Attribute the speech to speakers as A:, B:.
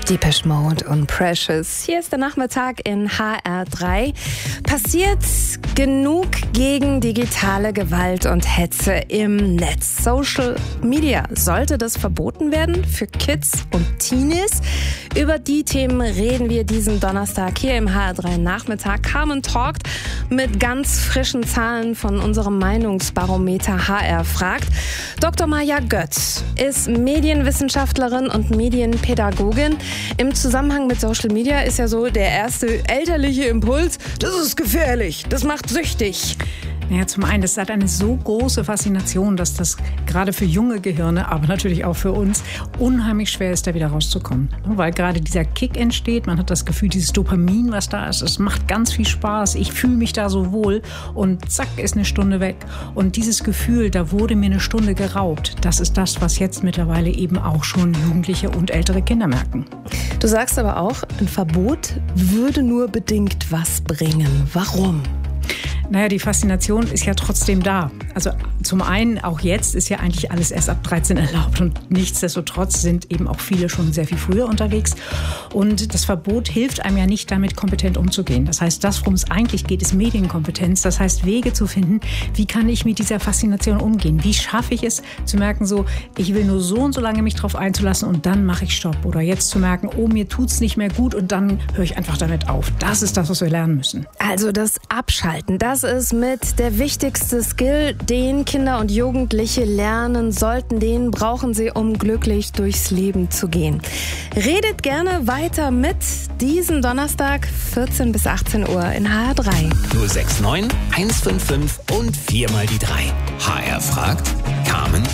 A: Depeche Mode und Precious. Hier ist der Nachmittag in HR3. Passiert genug gegen digitale Gewalt und Hetze im Netz? Social Media, sollte das verboten werden für Kids und Teenies? Über die Themen reden wir diesen Donnerstag hier im HR3 Nachmittag. Carmen talkt mit ganz frischen Zahlen von unserem Meinungsbarometer HR fragt. Dr. Maja Götz ist Medienwissenschaftlerin und Medienpädagogin. Im Zusammenhang mit Social Media ist ja so der erste elterliche Impuls: Das ist gefährlich, das macht süchtig.
B: Ja, zum einen, das hat eine so große Faszination, dass das gerade für junge Gehirne, aber natürlich auch für uns, unheimlich schwer ist, da wieder rauszukommen. Weil gerade dieser Kick entsteht, man hat das Gefühl, dieses Dopamin, was da ist, es macht ganz viel Spaß, ich fühle mich da so wohl und zack, ist eine Stunde weg. Und dieses Gefühl, da wurde mir eine Stunde geraubt, das ist das, was jetzt mittlerweile eben auch schon Jugendliche und ältere Kinder merken.
A: Du sagst aber auch, ein Verbot würde nur bedingt was bringen. Warum?
B: Naja, die Faszination ist ja trotzdem da. Also zum einen, auch jetzt ist ja eigentlich alles erst ab 13 erlaubt und nichtsdestotrotz sind eben auch viele schon sehr viel früher unterwegs. Und das Verbot hilft einem ja nicht, damit kompetent umzugehen. Das heißt, das, worum es eigentlich geht, ist Medienkompetenz. Das heißt, Wege zu finden, wie kann ich mit dieser Faszination umgehen? Wie schaffe ich es zu merken, so, ich will nur so und so lange mich drauf einzulassen und dann mache ich Stopp. Oder jetzt zu merken, oh, mir tut's nicht mehr gut und dann höre ich einfach damit auf. Das ist das, was wir lernen müssen.
A: Also das Abschalten, das ist mit der wichtigste Skill, den Kinder und Jugendliche lernen sollten. Den brauchen sie, um glücklich durchs Leben zu gehen. Redet gerne weiter mit diesen Donnerstag 14 bis 18 Uhr in HR3.
C: 069 155 und 4 mal die 3. HR fragt, Carmen